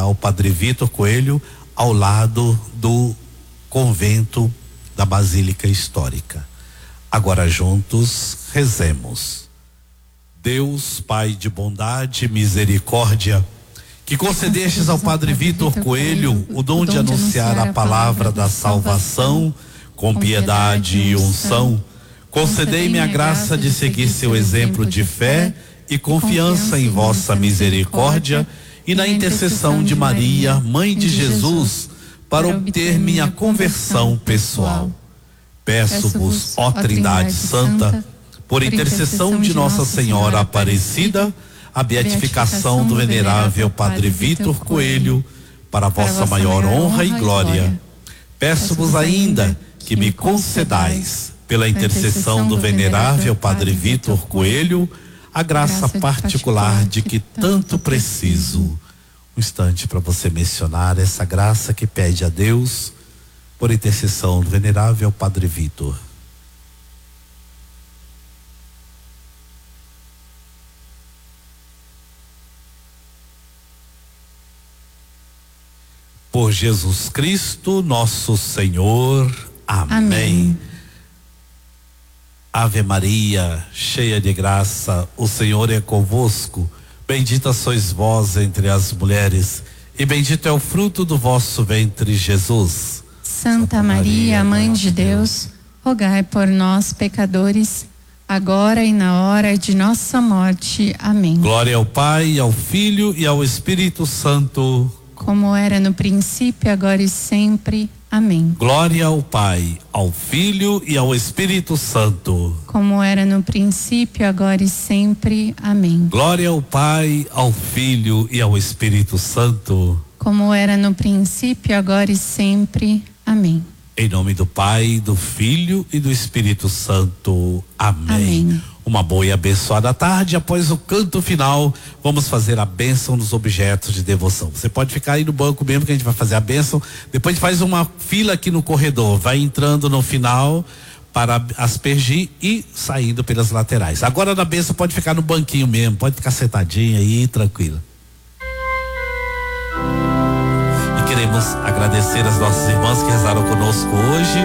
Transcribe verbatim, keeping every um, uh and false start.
Memorial Padre Vitor Coelho, ao lado do convento da Basílica Histórica. Agora juntos rezemos. Deus, Pai de bondade e misericórdia, que concedestes ao Padre Vitor Coelho o dom de anunciar a palavra da salvação com piedade e unção, concedei-me a graça de seguir seu exemplo de fé e confiança em vossa misericórdia e na intercessão de Maria, Mãe de Jesus, para obter minha conversão pessoal. Peço-vos, ó Trindade Santa, por intercessão de Nossa Senhora Aparecida, a beatificação do venerável Padre Vitor Coelho, para a vossa maior honra e glória. Peço-vos ainda que me concedais, pela intercessão do venerável Padre Vitor Coelho, a graça particular de que tanto preciso. Um instante para você mencionar essa graça que pede a Deus, por intercessão do venerável Padre Vitor. Por Jesus Cristo, nosso Senhor. Amém. Amém. Ave Maria, cheia de graça, o Senhor é convosco. Bendita sois vós entre as mulheres, e bendito é o fruto do vosso ventre, Jesus. Santa Maria, Mãe de Deus, rogai por nós, pecadores, agora e na hora de nossa morte. Amém. Glória ao Pai, ao Filho e ao Espírito Santo, como era no princípio, agora e sempre. Amém. Glória ao Pai, ao Filho e ao Espírito Santo, como era no princípio, agora e sempre. Amém. Glória ao Pai, ao Filho e ao Espírito Santo, como era no princípio, agora e sempre. Amém. Em nome do Pai, do Filho e do Espírito Santo. Amém. Amém. Uma boa e abençoada tarde. Após o canto final, vamos fazer a bênção dos objetos de devoção. Você pode ficar aí no banco mesmo que a gente vai fazer a bênção. Depois a gente faz uma fila aqui no corredor. Vai entrando no final para aspergir e saindo pelas laterais. Agora na bênção pode ficar no banquinho mesmo. Pode ficar sentadinho aí, tranquilo. E queremos agradecer as nossas irmãs que rezaram conosco hoje.